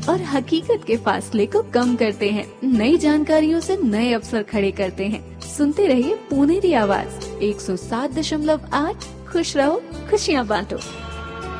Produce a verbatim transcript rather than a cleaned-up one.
और हकीकत के फासले को कम करते हैं। नई जानकारियों से नए अवसर खड़े करते हैं। सुनते रहिए पुनेरी आवाज एक सौ सात दशमलव आठ। खुश रहो, खुशियाँ बांटो।